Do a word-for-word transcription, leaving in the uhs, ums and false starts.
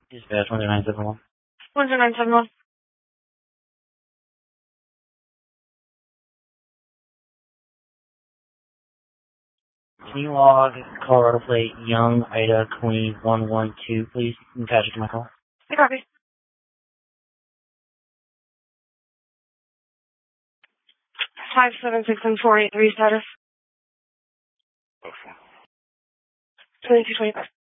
Dispatch one zero nine seven one. one zero nine seven one. Can you log Colorado plate Young Ida Queen one one two, please? And attach it to my call. I copy. Five seven six and four eight three status. Okay. Twenty two twenty five.